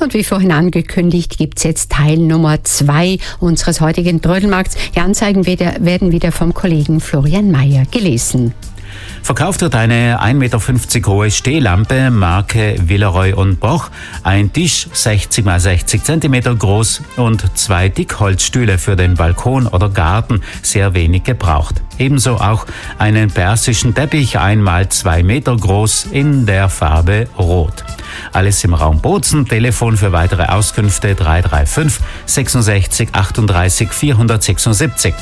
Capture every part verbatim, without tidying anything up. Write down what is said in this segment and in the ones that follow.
Und wie vorhin angekündigt, gibt es jetzt Teil Nummer zwei unseres heutigen Trödelmarkts. Die Anzeigen werden wieder vom Kollegen Florian Mayer gelesen. Verkauft wird eine ein Meter fünfzig hohe Stehlampe, Marke Villeroy und Boch, ein Tisch sechzig mal sechzig Zentimeter groß und zwei Dickholzstühle für den Balkon oder Garten, sehr wenig gebraucht. Ebenso auch einen persischen Teppich, ein mal zwei Meter groß, in der Farbe Rot. Alles im Raum Bozen. Telefon für weitere Auskünfte drei drei fünf sechsundsechzig achtunddreißig vierhundertsechsundsiebzig.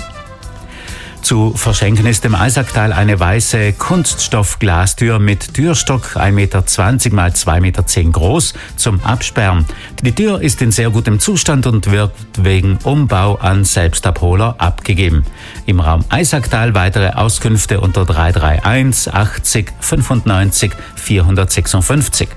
Zu verschenken ist im Eisacktal eine weiße Kunststoffglastür mit Türstock, ein Meter zwanzig mal zwei Meter zehn groß, zum Absperren. Die Tür ist in sehr gutem Zustand und wird wegen Umbau an Selbstabholer abgegeben. Im Raum Eisacktal weitere Auskünfte unter drei drei eins achtzig fünfundneunzig vierhundertsechsundfünfzig.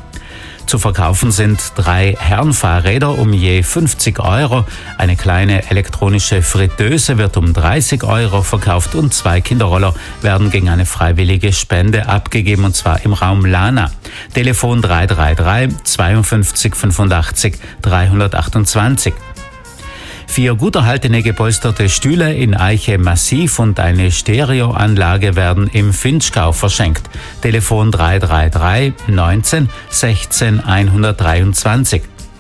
Zu verkaufen sind drei Herrenfahrräder um je fünfzig Euro. Eine kleine elektronische Fritteuse wird um dreißig Euro verkauft und zwei Kinderroller werden gegen eine freiwillige Spende abgegeben, und zwar im Raum Lana. Telefon drei drei drei zweiundfünfzig fünfundachtzig dreihundertachtundzwanzig. Vier gut erhaltene gepolsterte Stühle in Eiche Massiv und eine Stereoanlage werden im Finchgau verschenkt. Telefon drei drei drei neunzehn sechzehn hundertdreiundzwanzig.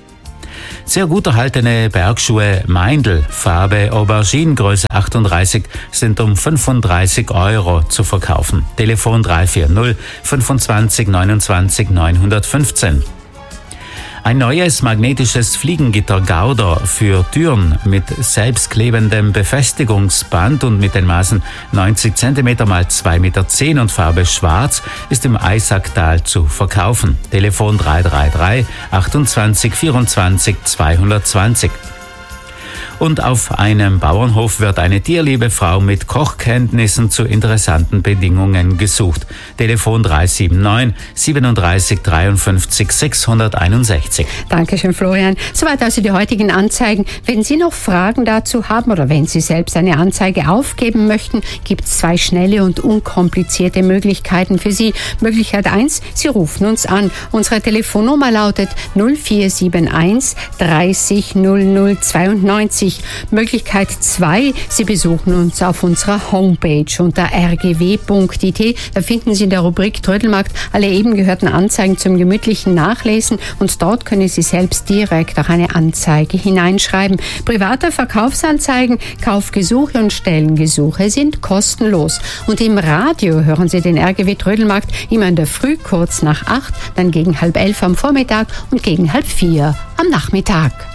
Sehr gut erhaltene Bergschuhe Meindl, Farbe Aubergine, Größe achtunddreißig, sind um fünfunddreißig Euro zu verkaufen. Telefon drei vier null fünfundzwanzig neunundzwanzig neunhundertfünfzehn. Ein neues magnetisches Fliegengitter Gauder für Türen mit selbstklebendem Befestigungsband und mit den Maßen neunzig Zentimeter mal zwei Meter zehn und Farbe Schwarz ist im Eisacktal zu verkaufen. Telefon drei drei drei achtundzwanzig vierundzwanzig zweihundertzwanzig. Und auf einem Bauernhof wird eine tierliebe Frau mit Kochkenntnissen zu interessanten Bedingungen gesucht. Telefon drei sieben neun siebenunddreißig dreiundfünfzig sechshunderteinundsechzig. Dankeschön, Florian. Soweit also die heutigen Anzeigen. Wenn Sie noch Fragen dazu haben oder wenn Sie selbst eine Anzeige aufgeben möchten, gibt es zwei schnelle und unkomplizierte Möglichkeiten für Sie. Möglichkeit eins, Sie rufen uns an. Unsere Telefonnummer lautet null vier sieben eins dreißig null null zweiundneunzig. Möglichkeit zwei, Sie besuchen uns auf unserer Homepage unter r g w punkt i t. Da finden Sie in der Rubrik Trödelmarkt alle eben gehörten Anzeigen zum gemütlichen Nachlesen und dort können Sie selbst direkt auch eine Anzeige hineinschreiben. Private Verkaufsanzeigen, Kaufgesuche und Stellengesuche sind kostenlos. Und im Radio hören Sie den R G W Trödelmarkt immer in der Früh kurz nach acht, dann gegen halb elf am Vormittag und gegen halb vier am Nachmittag.